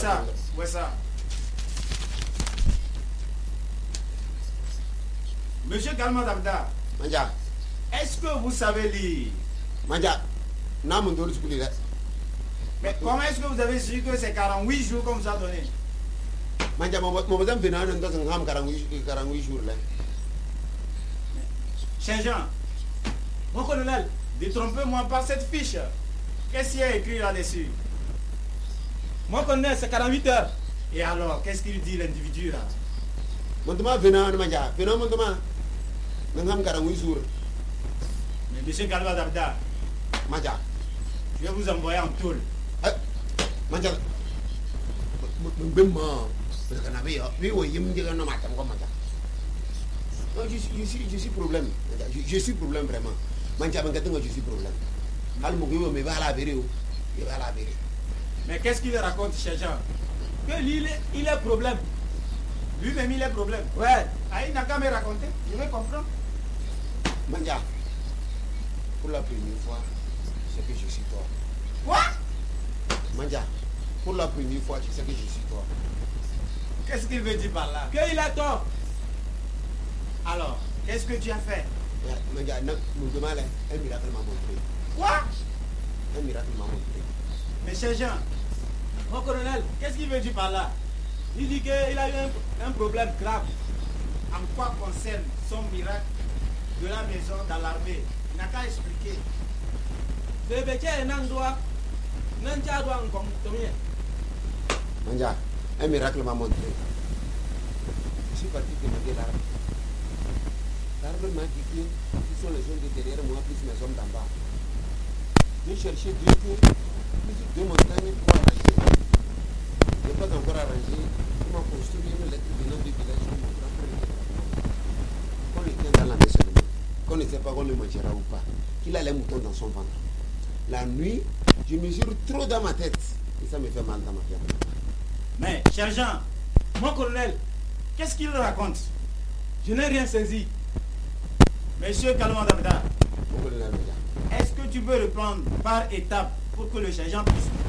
ça? Où est ça? Monsieur Kalma Dabda, Manja, est-ce que vous savez lire? Manja, n'a mon dos de Mais comment est-ce que vous avez su que c'est 48 jours qu'on vous a donné? Manja, mon madame Benan dans un ram 48 jours là. Sergent, mon colonel, détrompez-moi pas cette fiche. Qu'est-ce qu'il y a écrit là-dessus? Mon colonel, c'est 48 heures. Et alors, qu'est-ce qu'il dit l'individu là? Mon demain Benan, Manja, Benan, mon demain. Nous avons 48 jours. Mais monsieur Kalma Dabda, Manja, je vais vous envoyer en tôle. Manja, Bimma, le canapé, oui, oui, il me dit que non, madame, comme Manja. Je suis problème. Je suis problème vraiment. Manja, je suis problème. Almougou, mais va à la vérité. Il va à la vérité. Mais qu'est-ce qu'il raconte, sergent? Que lui, il est problème. Lui-même, il est problème. Ouais. Ah, il n'a qu'à me raconter. Je vais comprendre. Manja, pour la première fois, c'est que je suis toi. Quoi? Manja, pour la première fois, je sais que je suis toi. Qu'est-ce qu'il veut dire par là? Qu'il a tort. Alors, qu'est-ce que tu as fait? Manja, mon demain, un miracle m'a montré. Quoi? Un miracle m'a montré. Mais sergent, mon colonel, qu'est-ce qu'il veut dire par là? Il dit qu'il a eu un problème grave. En quoi concerne son miracle de la maison dans l'armée? Il n'a qu'à expliquer. Manja, un miracle m'a montré. Je suis parti demander l'arbre. L'arbre m'a dit que ce sont les hommes de derrière moi plus mes hommes d'en bas. J'ai cherché deux montagnes pour arranger. Je n'ai pas encore arrangé. Il m'a construit une lettre venant du village de mon grand frère. Qu'on le tient dans la main seulement. Qu'on ne sait pas qu'on le mangera ou pas. Qu'il a les moutons dans son ventre. La nuit, je mesure trop dans ma tête. Et ça me fait mal dans ma viande. Mais, sergent, mon colonel, qu'est-ce qu'il raconte? Je n'ai rien saisi. Monsieur Kalma Dabda, Mon colonel, est-ce que tu peux reprendre par étapes pour que le sergent puisse